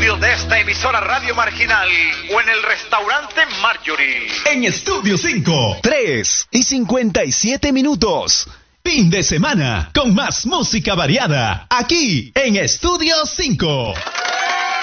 estudios de esta emisora Radio Marginal o en el restaurante Marjorie. En Estudio 5, 3:57. Fin de semana con más música variada aquí en Estudio 5.